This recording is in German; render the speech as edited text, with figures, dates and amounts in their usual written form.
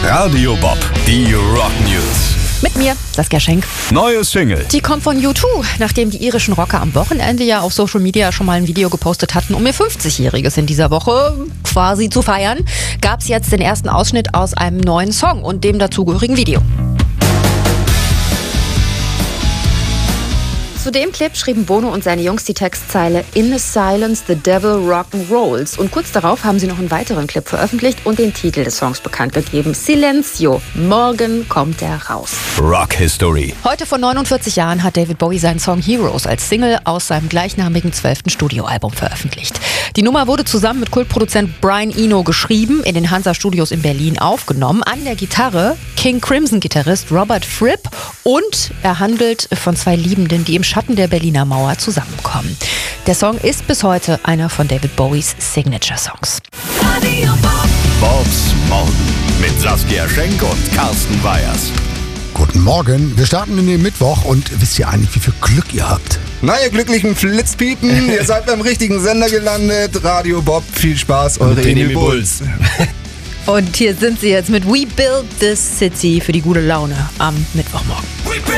Radio Bob, die Rock News. Mit mir, Saskia Schenk. Neue Single. Die kommt von U2. Nachdem die irischen Rocker am Wochenende ja auf Social Media schon mal ein Video gepostet hatten, um ihr 50-Jähriges in dieser Woche quasi zu feiern, gab es jetzt den ersten Ausschnitt aus einem neuen Song und dem dazugehörigen Video. Zu dem Clip schrieben Bono und seine Jungs die Textzeile "In the silence the devil rock'n'rolls" und kurz darauf haben sie noch einen weiteren Clip veröffentlicht und den Titel des Songs bekannt gegeben: Silencio, morgen kommt er raus. Rock History. Heute vor 49 Jahren hat David Bowie seinen Song Heroes als Single aus seinem gleichnamigen 12. Studioalbum veröffentlicht. Die Nummer wurde zusammen mit Kultproduzent Brian Eno geschrieben, in den Hansa Studios in Berlin aufgenommen. An der Gitarre King Crimson-Gitarrist Robert Fripp und er handelt von zwei Liebenden, die im Schatten der Berliner Mauer zusammenkommen. Der Song ist bis heute einer von David Bowies Signature-Songs. Bobs Morgen mit Saskia Schenk und Carsten Weyers. Guten Morgen, wir starten in den Mittwoch und wisst ihr eigentlich, wie viel Glück ihr habt? Na, ihr glücklichen Flitzpiepen, ihr seid beim richtigen Sender gelandet. Radio Bob, viel Spaß, eure Emil Bulls. Und hier sind sie jetzt mit We Build This City für die gute Laune am Mittwochmorgen.